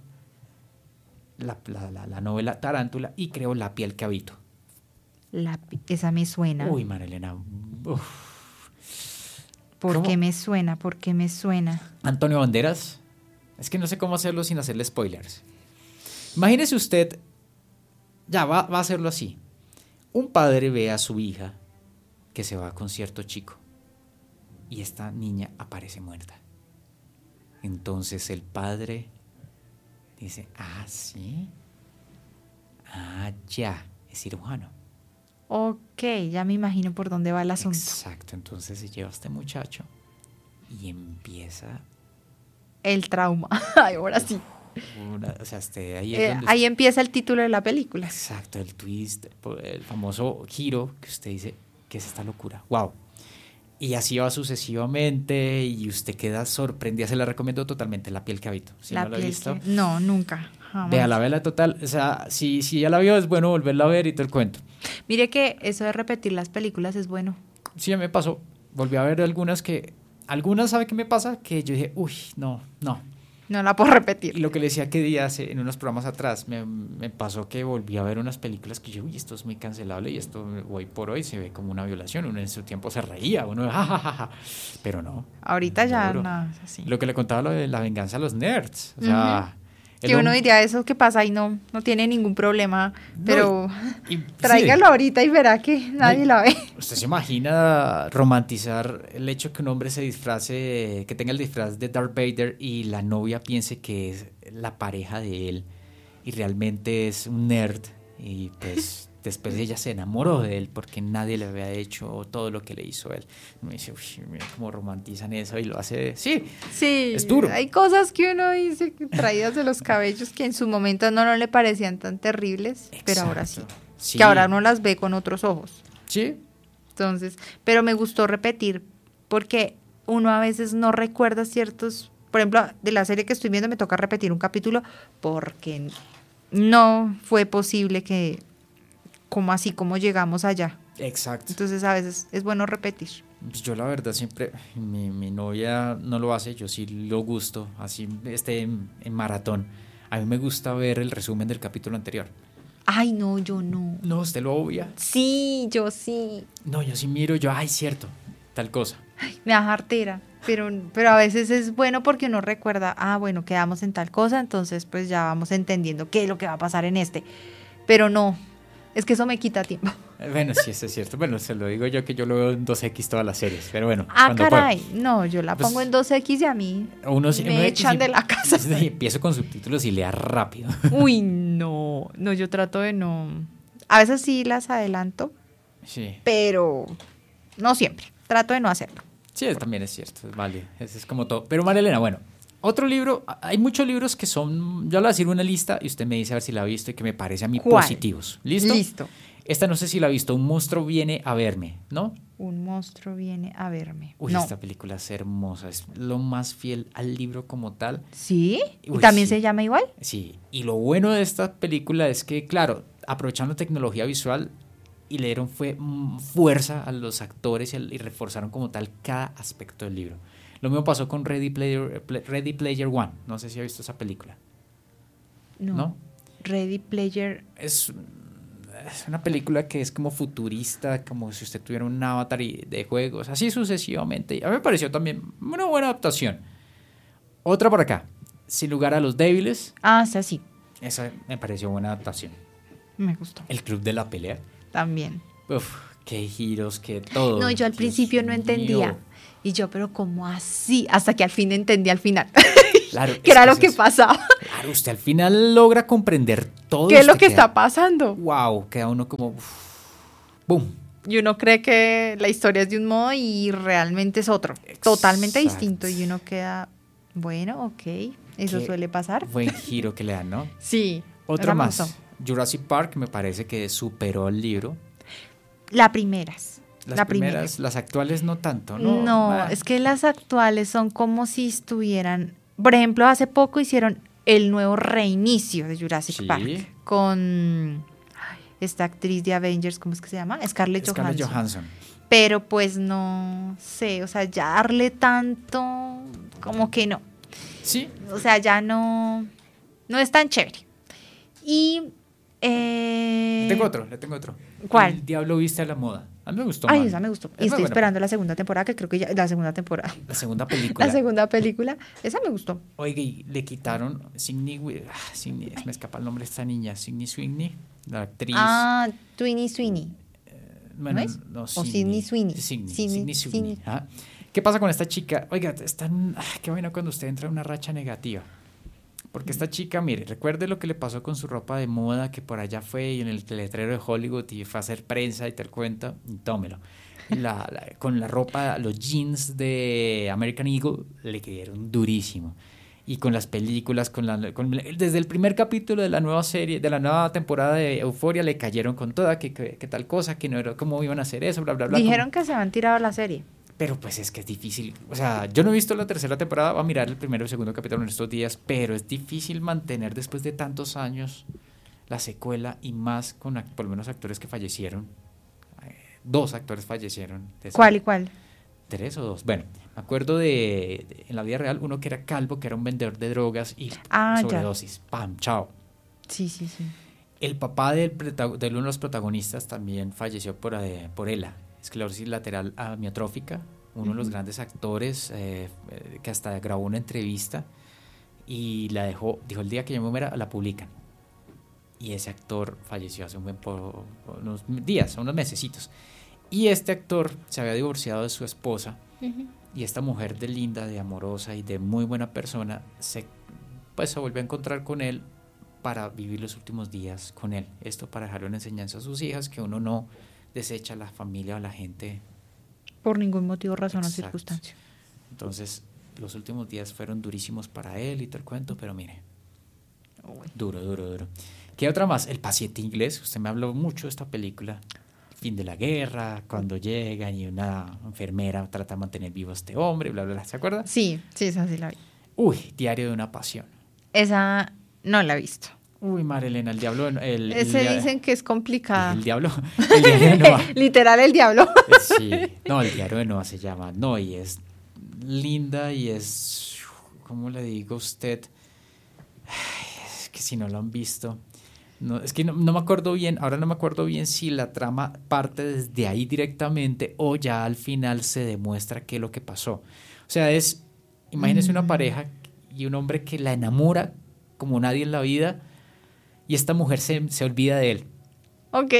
la, la, la, la novela Tarántula, y creó La piel que habito. La pi- esa me suena. Uy, Marilena. Uf. ¿Por ¿Cómo? qué me suena? ¿Por qué me suena? Antonio Banderas. Es que no sé cómo hacerlo sin hacerle spoilers. Imagínese usted, ya va, va a hacerlo así. Un padre ve a su hija que se va con cierto chico y esta niña aparece muerta. Entonces el padre dice, ah, sí, ah, ya, es cirujano. Ok, ya me imagino por dónde va el asunto. Exacto, entonces se lleva a este muchacho y empieza El trauma. Ay, ahora sí. una, o sea, este, ahí es Eh, donde ahí empieza el título de la película. exacto, el twist, el famoso giro que usted dice, ¿qué es esta locura? ¡Wow! Y así va sucesivamente y usted queda sorprendida. Se la recomiendo totalmente, La piel que habito. Si La no la ha piel visto, que- No, nunca. Jamás. véala, véala total. O sea, si, si ya la vio, es bueno volverla a ver y todo el cuento. Mire que eso de repetir las películas es bueno. Sí, me pasó. Volví a ver algunas que... Algunas, ¿sabe qué me pasa? Que yo dije, uy, no, no. No la puedo Y repetir. lo que le decía que días en unos programas atrás, me, me pasó que volví a ver unas películas que yo, uy, esto es muy cancelable y esto hoy por hoy se ve como una violación. Uno en su tiempo se reía, uno, jajaja, pero no. Ahorita ya Duro. no es así. Lo que le contaba lo de la venganza a los nerds. O sea, el Que uno hom- diría, eso que pasa ahí no, no tiene ningún problema, No, pero y- tráigalo sí. ahorita y verá que nadie No, la ve. ¿Usted se imagina romantizar el hecho que un hombre se disfrace, que tenga el disfraz de Darth Vader y la novia piense que es la pareja de él y realmente es un nerd y pues después ella se enamoró de él porque nadie le había hecho todo lo que le hizo él? Me dice, uy, mira cómo romantizan eso y lo hace... Sí, Sí, es duro. hay cosas que uno dice que traídas de los cabellos que en su momento no, no le parecían tan terribles, pero ahora sí. Exacto. Sí. Que ahora no las ve con otros ojos. Sí, Entonces, pero me gustó repetir porque uno a veces no recuerda ciertos, por ejemplo, de la serie que estoy viendo me toca repetir un capítulo porque no fue posible que, como así como llegamos allá. exacto. Entonces a veces es bueno repetir. Pues yo la verdad siempre, mi, mi novia no lo hace, yo sí lo gusto, así esté en, en maratón. A mí me gusta ver el resumen del capítulo anterior. Ay, no, yo no. No, usted lo obvia. Sí, yo sí. No, yo sí miro, yo, ay, cierto, tal cosa. Me da jartera, pero, pero a veces es bueno porque uno recuerda, ah, bueno, quedamos en tal cosa, entonces pues ya vamos entendiendo qué es lo que va a pasar en este. Pero no, es que eso me quita tiempo. Eh, Bueno, sí, eso es cierto. Bueno, se lo digo yo que yo lo veo en dos equis todas las series, pero bueno. Ah, cuando caray, no, yo la Pues, pongo en dos equis y a mí puedo. Uno, sí- me uno echan sí- de la casa. sí, empiezo con subtítulos y lea rápido. Uy, no, no, yo trato de no. A veces sí las adelanto, Sí, pero no siempre. Trato de no hacerlo. sí, eso también es cierto, vale, eso es como todo. Pero María Elena, bueno, otro libro, hay muchos libros que son, yo le voy a decir una lista y usted me dice a ver si la ha visto y que me parece a mí ¿Cuál? positivos. ¿Listo? Listo. Esta no sé si la ha visto, Un monstruo viene a verme, ¿no? Un monstruo viene a verme. Uy, no. esta película es hermosa, es lo más fiel al libro como tal. ¿Sí? ¿Y Uy, también sí. se llama igual? Sí, y lo bueno de esta película es que, claro, aprovechando tecnología visual y le dieron fue mm, fuerza a los actores y, al- y reforzaron como tal cada aspecto del libro. Lo mismo pasó con Ready Player, Pla- Ready Player One, no sé si ha visto esa película. No. ¿No? Ready Player. Es, es una película que es como futurista, como si usted tuviera un avatar y- de juegos, así sucesivamente. Y a mí me pareció también una buena adaptación. Otra por acá, Sin lugar a los débiles. Ah, sí, sí. Esa me pareció buena adaptación. Me gustó. El club de la pelea. También. Uf, qué giros, qué todo. No, yo al Dios principio no entendía. mío. Y yo, pero ¿cómo así? Hasta que al fin entendí al final. Claro, que es era que lo eso que es- pasaba. Claro, usted al final logra comprender todo. ¿Qué es lo usted que queda- está pasando? Wow, queda uno como... uf, ¡Boom! Y uno cree que la historia es de un modo y realmente es otro. Totalmente Exacto. distinto. Y uno queda, bueno, ok. Eso Qué suele pasar. Buen giro que le dan, ¿no? Sí. Otro esa me más. gustó. Jurassic Park me parece que superó el libro. La primeras. Las la primeras, primera. las actuales no tanto, ¿no? No, Ah, es que las actuales son como si estuvieran. Por ejemplo, hace poco hicieron el nuevo reinicio de Jurassic Sí. Park con ay, esta actriz de Avengers, ¿cómo es que se llama? Scarlett, Scarlett Johansson. Johansson. Pero pues no sé, o sea, ya darle tanto, como que no. Sí. O sea, ya no, no es tan chévere. Y... Eh, Le tengo otro, le tengo otro. ¿Cuál? El Diablo viste a la moda. A mí me gustó. Ay, man. esa me gustó. Es Y muy estoy buena. esperando la segunda temporada, que creo que ya, la segunda temporada. La segunda película. La segunda película, esa me gustó. Oiga, y le quitaron Sidney, Wi- ah, Sidney- me escapa el nombre de esta niña, Sidney Sweeney, la actriz. Ah, Twinnie Sweeney. Bueno, ¿no es? no, O Sydney Sweeney. Sidney, Sydney- Sidney Sweeney. Sydney. Ajá. ¿Qué pasa con esta chica? Oiga, están, ah, qué bueno cuando usted entra en una racha negativa. Porque esta chica, mire, recuerde lo que le pasó con su ropa de moda, que por allá fue y en el letrero de Hollywood y fue a hacer prensa y tal cuenta, y tómelo. La, la- con la ropa, los jeans de American Eagle le quedaron durísimo. Y con las películas, con la, con- desde el primer capítulo de la nueva serie, de la nueva temporada de Euphoria, le cayeron con toda, que, que, que tal cosa, que no era, cómo iban a hacer eso, bla, bla, bla. Dijeron como- que se han tirado la serie. pero pues es que es difícil. O sea, yo no he visto la tercera temporada, voy a mirar el primero y el segundo capítulo en estos días, pero es difícil mantener después de tantos años la secuela y más con act- por lo menos actores que fallecieron. Eh, dos actores fallecieron. de esa- ¿Cuál y cuál? ¿Tres o dos? Bueno, me acuerdo de, de- en la vida real, uno que era calvo, que era un vendedor de drogas y Ah, ya. sobredosis. ¡Pam! ¡Chao! Sí, sí, sí. El papá del, prota- de uno de los protagonistas también falleció por, eh, por ELA, esclerosis lateral amiotrófica, uno de los grandes actores eh, eh, que hasta grabó una entrevista y la dejó, dijo el día que yo me muera la publican. Y ese actor falleció hace un buen po- unos días, unos mesecitos. Y este actor se había divorciado de su esposa y esta mujer de linda, de amorosa y de muy buena persona se, pues, se volvió a encontrar con él para vivir los últimos días con él. Esto para dejarle una enseñanza a sus hijas, que uno no desecha a la familia o a la gente. Por ningún motivo, razón o Exacto. circunstancia. Entonces, los últimos días fueron durísimos para él y todo el cuento, pero mire, duro, duro, duro. ¿Qué otra más? El paciente inglés. Usted me habló mucho de esta película. Fin de la guerra, cuando llegan y una enfermera trata de mantener vivo a este hombre, bla, bla, bla. ¿Se acuerda? Sí, sí, esa sí la vi. Uy, Diario de una pasión. Esa no la he visto. Uy, Marilena, el diablo. El, el, Ese el- dicen que es complicada. El diablo. El diario de Noah. Literal, el diablo. Sí, no, el diario de Noah se llama. No, y es linda y es, ¿cómo le digo a usted? Ay, es que si no lo han visto, no, es que no, no me acuerdo bien, ahora no me acuerdo bien si la trama parte desde ahí directamente o ya al final se demuestra qué es lo que pasó. O sea, es, imagínese una pareja y un hombre que la enamora como nadie en la vida y esta mujer se, se olvida de él. Ok.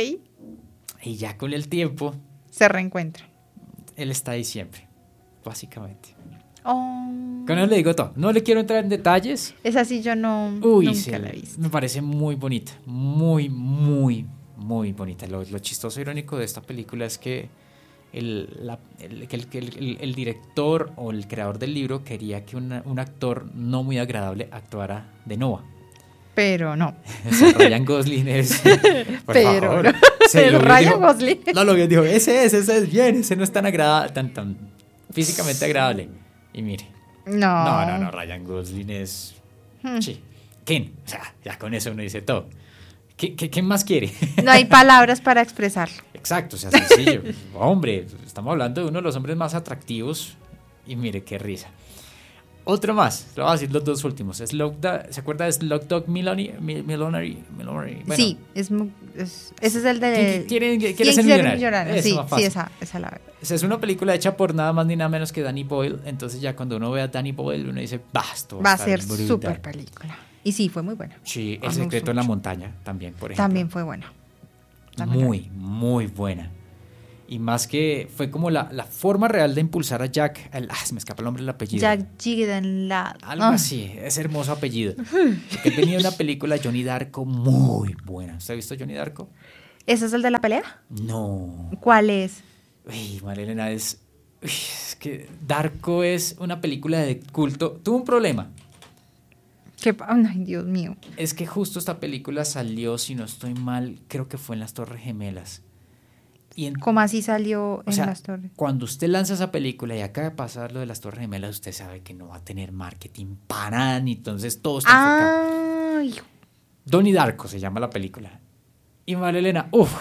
Y ya con el tiempo, Se reencuentra. él está ahí siempre, básicamente. Oh. Con eso le digo todo. No le quiero entrar en detalles. Esa sí yo no, Uy, nunca sí, la he visto. me parece muy bonita. Muy, muy, muy bonita. Lo, lo chistoso e irónico de esta película es que el, la- el, que el, que el- el- el director o el creador del libro quería que una- un actor no muy agradable actuara de Noah. Pero no. O sea, Ryan Gosling es... por Pero favor. no. Se El lo vio y Ryan dijo- Gosling. No lo vio y dijo, ese es, ese es bien, ese no es tan agradable, tan, tan físicamente agradable. Y mire, No. no, no, no, Ryan Gosling es... Hmm. Sí, Ken, o sea, ya con eso uno dice todo. ¿Qué, qué, qué más quiere? No hay palabras para expresarlo. Exacto, o sea, sencillo. Hombre, estamos hablando de uno de los hombres más atractivos y mire qué risa. Otro más, le voy a decir los dos últimos. Slumdog, ¿se acuerda de Slumdog Millionaire? Millionaire, Millionaire. Bueno, sí, es, mu- es- ese es el de... ¿Quién quiere, quiere ¿Quién ser quiere millonario? Eso, Sí, más sí, fácil. esa, esa la... O sea, es una película hecha por nada más ni nada menos que Danny Boyle. Entonces ya cuando uno ve a Danny Boyle, uno dice, basta. Va a ser súper película. Y sí, fue muy buena. Sí, Ah, El me secreto gustó en la mucho. montaña también, por ejemplo. También fue buena. También Muy, muy buena. Y más que fue como la, la forma real de impulsar a Jack. El, ah, se me escapa el nombre del apellido. Jack Gyllenhaal. Algo Ah, así, ese hermoso apellido. Porque tenía una película Johnny Darko muy buena. ¿Usted ha visto Johnny Darko? ¿Ese es el de la pelea? No. ¿Cuál es? Uy, Marilena, es, uy, es que Darko es una película de culto. Tuvo un problema. ¿Qué pa- Ay, Dios mío. Es que justo esta película salió, si no estoy mal, creo que fue en las Torres Gemelas. Y en, ¿Cómo así salió o en sea, las torres? cuando usted lanza esa película y acaba de pasar lo de las Torres Gemelas, usted sabe que no va a tener marketing para nada, ni entonces todo está enfocado. Ay, Donnie Darko se llama la película. Y Marilena, uff.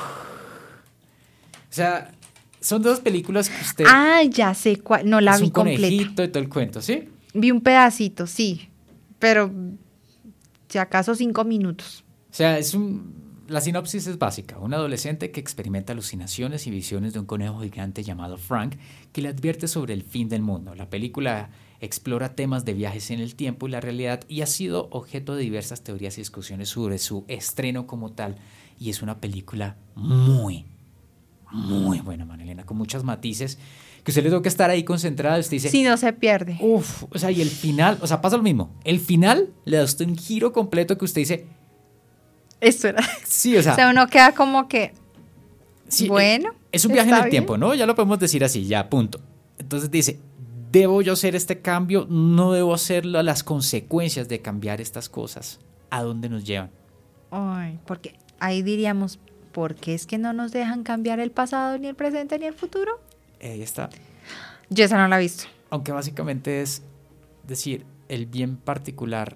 O sea, son dos películas que usted... ah, ya sé cuál. No la es vi un completa. conejito y todo el cuento, ¿sí? Vi un pedacito, sí. Pero si acaso cinco minutos. O sea, es un... La sinopsis es básica. Un adolescente que experimenta alucinaciones y visiones de un conejo gigante llamado Frank que le advierte sobre el fin del mundo. La película explora temas de viajes en el tiempo y la realidad y ha sido objeto de diversas teorías y discusiones sobre su estreno como tal. Y es una película muy, muy buena, Marilena, con muchos matices que usted le toca estar ahí concentrada. Usted dice, Si no se pierde. uff, o sea, y el final, o sea, pasa lo mismo. El final le da a usted un giro completo que usted dice, Esto era. sí, o sea, O sea, uno queda como que. sí, bueno, es un viaje en está el bien. tiempo, ¿no? Ya lo podemos decir así, ya, punto. Entonces dice, ¿debo yo hacer este cambio? No debo hacerlo a las consecuencias de cambiar estas cosas. ¿A dónde nos llevan? Ay, porque ahí diríamos, ¿por qué es que no nos dejan cambiar el pasado, ni el presente, ni el futuro? Ahí está. Yo esa no la he visto. Aunque básicamente es decir, el bien particular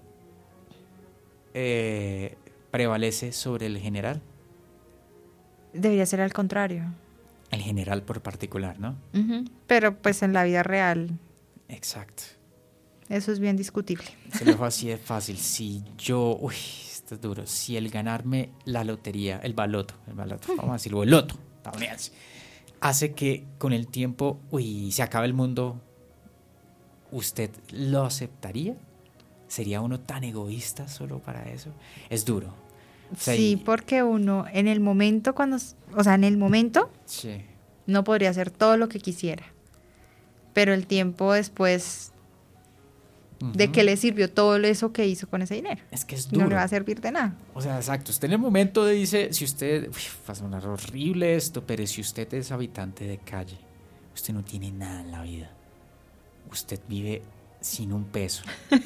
eh, prevalece sobre el general. Debería ser al contrario. El general por particular, ¿no? Ujú. Pero pues en la vida real, Exacto. eso es bien discutible. Se lo dejo así de fácil. Si yo, uy, esto es duro. Si el ganarme la lotería, el baloto, el baloto, vamos a decirlo, el loto, estadounidense, hace que con el tiempo, uy, se acabe el mundo, ¿usted lo aceptaría? ¿Sería uno tan egoísta solo para eso? Es duro. O sea, Sí, y- porque uno en el momento cuando, s- o sea, en el momento sí. no podría hacer todo lo que quisiera. Pero el tiempo después, ¿de Ujú. qué le sirvió todo eso que hizo con ese dinero? Es que es No duro. le va a servir de nada. O sea, exacto. Usted en el momento dice, si usted, uy, va a sonar horrible esto, pero si usted es habitante de calle, usted no tiene nada en la vida. Usted vive sin un peso.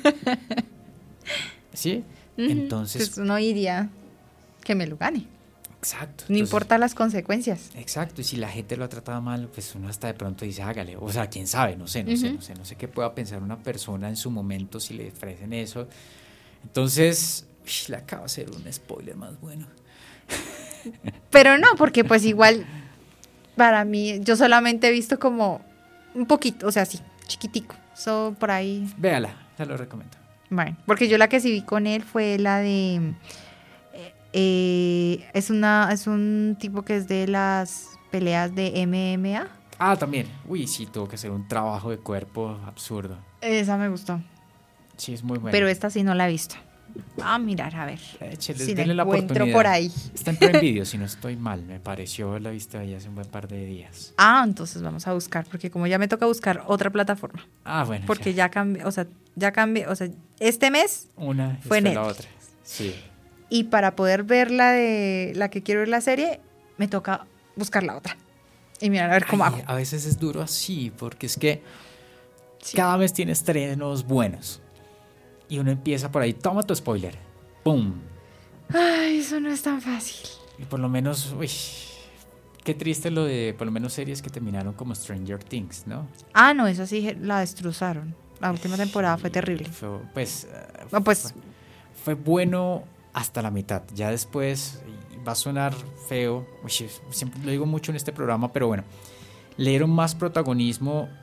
¿Sí? Ujú. Entonces, Pues uno diría que me lo gane. exacto. No Entonces, importa las consecuencias. Exacto. Y si la gente lo ha tratado mal, pues uno hasta de pronto dice, hágale. O sea, quién sabe, no sé, no sé, Ujú. no sé. No sé qué pueda pensar una persona en su momento si le ofrecen eso. Entonces, uy, le acabo de hacer un spoiler más bueno. Pero no, porque pues igual, para mí, yo solamente he visto como un poquito, o sea, sí, chiquitico. So, por ahí. Véala, se lo recomiendo. Bueno, porque yo la que sí vi con él fue la de. eh, eh, es una es un tipo que es de las peleas de M M A. Ah, también. Uy, sí, tuvo que ser un trabajo de cuerpo absurdo. Esa me gustó. Sí, es muy bueno. Pero esta sí no la he visto. Ah, mirar, a ver. Échele, si la denle la encuentro oportunidad. por ahí. Está en Prime Video, si no estoy mal. Me pareció, la vista ahí hace un buen par de días. Ah, entonces vamos a buscar, porque como ya me toca buscar otra plataforma. Ah, bueno. Porque ya cambié, o sea, ya cambié, o sea, este mes Una fue fue la Netflix. otra. Sí. y para poder ver la de la que quiero ver la serie, me toca buscar la otra. Y mirar a ver cómo Ay, hago. a veces es duro así, porque es que Sí. cada vez tiene estrenos buenos. Y uno empieza por ahí, toma tu spoiler. ¡Pum! Ay, eso no es tan fácil. Y por lo menos, uy, qué triste lo de, por lo menos series que terminaron como Stranger Things, ¿no? Ah, no, esa sí la destrozaron. La última temporada fue terrible. Fue, pues, eh, No, pues- fue, fue bueno hasta la mitad. Ya después y va a sonar feo. Uy, siempre lo digo mucho en este programa, pero bueno, le dieron más protagonismo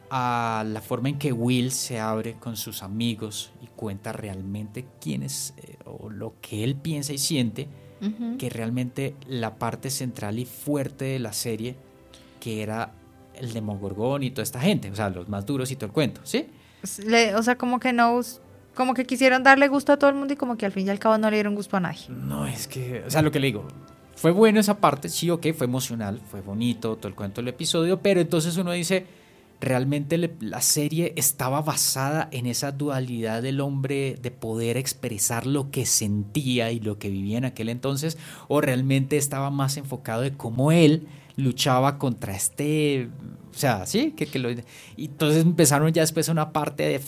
a la forma en que Will se abre con sus amigos y cuenta realmente quién es eh, o lo que él piensa y siente, uh-huh. que realmente la parte central y fuerte de la serie, que era el Demogorgón y toda esta gente, o sea, los más duros y todo el cuento, ¿sí? Le, o sea, como que no, como que quisieron darle gusto a todo el mundo y como que al fin y al cabo no le dieron gusto a nadie. No, es que, o sea, lo que le digo, fue bueno esa parte, sí, ok, fue emocional, fue bonito todo el cuento del episodio, pero entonces uno dice, realmente le, la serie estaba basada en esa dualidad del hombre de poder expresar lo que sentía y lo que vivía en aquel entonces, o realmente estaba más enfocado de cómo él luchaba contra este, o sea, sí, que, que lo, y entonces empezaron ya después una parte de